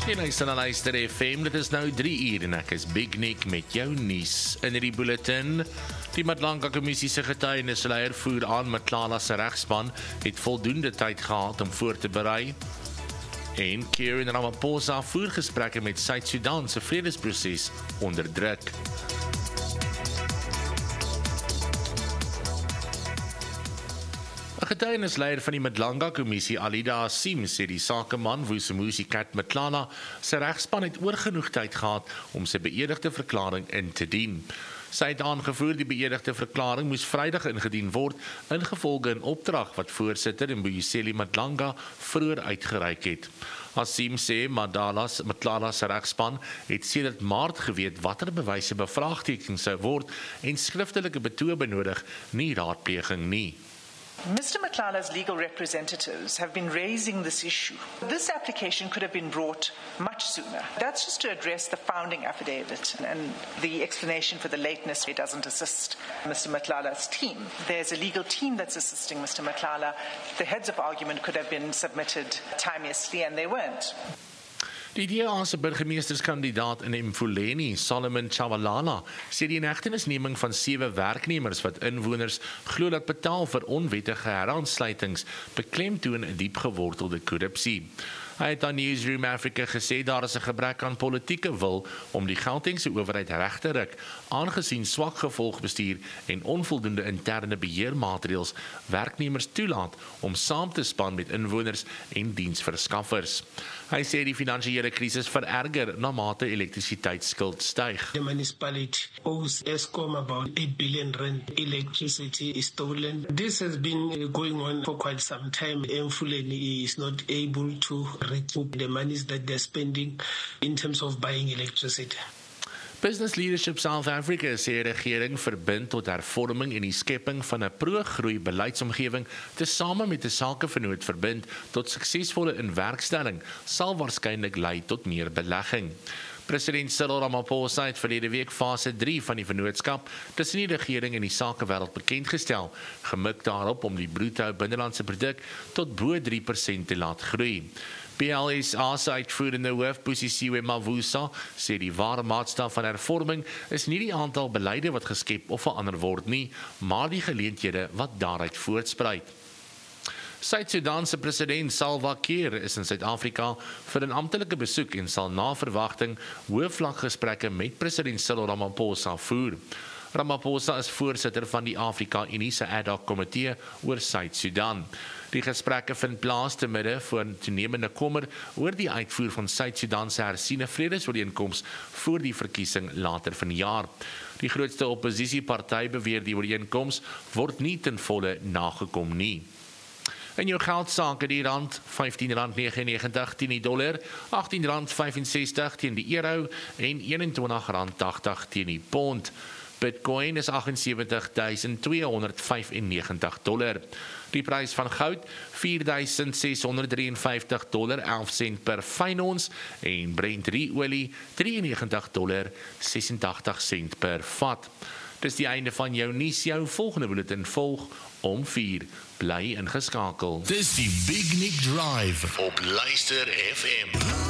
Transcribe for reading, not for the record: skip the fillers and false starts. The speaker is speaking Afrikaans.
Jy luister na Luister FM, dit is nou 3 uur en ek is Big Nick met jou nuus in die bulletin. Die Madlanga Kommissie se getuienisleier voer aan Matlala se regspan het voldoende tyd gehad om voor te berei. En Cyril Ramaphosa voer gesprekke met Suid-Sudan se vredesproses onder druk. Getuienisleier van die Madlanga Kommissie, Alida Asim, sê die sakeman Vusimuzi Kat Matlala se regspan het oorgenoeg tyd gehad om sy beëdigde verklaring in te dien. Sy het aangevoer die beëdigde verklaring moes Vrydag ingedien word, ingevolge 'n opdrag wat voorsitter Mbuyiseni Madlanga vroeër uitgereik het. Asim sê Matlala se regspan het sedert Maart geweet watter bewyse bevraagteken sou word en skriftelike betoog benodig, nie raadpleging nie. Mr. Matlala's legal representatives have been raising this issue. This application could have been brought much sooner. That's just to address the founding affidavit, and the explanation for the lateness doesn't assist Mr. Matlala's team. There's a legal team that's assisting Mr. Matlala. The heads of argument could have been submitted timeously, and they weren't. Die DA se burgemeesterskandidaat in Mfuleni, Solomon Chabalala, sê die inhegtenisneming van 7 werknemers wat inwoners glo dat betaal vir onwettige heraansluitings beklemtoon 'n diep gewortelde korrupsie. Hy het aan Newsroom Africa gesê daar is 'n gebrek aan politieke wil om die Gautengse owerheid reg te ruk, aangesien swak gevolgbestuur en onvoldoende interne beheermaatreëls werknemers toelaat om saam te span met inwoners en diensverskaffers. Hy sê die finansiële krisis vererger na mate elektrisiteitsskuld styg. The municipality owes Eskom about 8 billion rand. Electricity is stolen. This has been going on for quite some time. Mfuleni is not able to recoup the monies that they're spending in terms of buying electricity. Business Leadership South Africa sê die regering verbind tot hervorming en die skepping van 'n pro-groei beleidsomgewing tesame met 'n sakevernoot verbind tot suksesvolle inwerkstelling sal waarskynlik lei tot meer belegging. President Cyril Ramaphosa het verlede week fase 3 van die vennootskap tussen die regering en die sakewêreld bekendgestel, gemik daarop om die bruto binnelandse produk tot bo 3% te laat groei. BLSA se uitvoerende hoof Busisiwe Mavusa sê die ware maatstaf van hervorming is nie die aantal beleide wat geskep of verander word nie, maar die geleenthede wat daaruit voortspruit. Suid-Sudan se president Salva Kiir is in Suid-Afrika vir 'n amptelike besoek en sal na verwagting hoë-vlak gesprekke met president Cyril Ramaphosa voer. Ramaphosa is voorsitter van die Afrika-Unie se ad hoc komitee oor Suid-Sudan. Die gesprekke vind plaas te midde van toenemende kommer oor die uitvoer van Suid-Sudan se hersiene vredesooreenkoms voor die verkiesing later vanjaar. Die grootste oppositieparty beweer die ooreenkoms word nie ten volle nagekom nie. In jou geldsaake die rand R15.99 teen die dollar, R18.65 teen die euro en R21.80 teen die pond. Bitcoin is $78,295. Die prys van goud $4,653, 11 sent per fyn ons, en Brent olie $93,86 per vat. Dis die einde van jou nuus, jou volgende bulletin volg om 4. Bly ingeskakel. Dis die Big Nick Drive op Luister FM.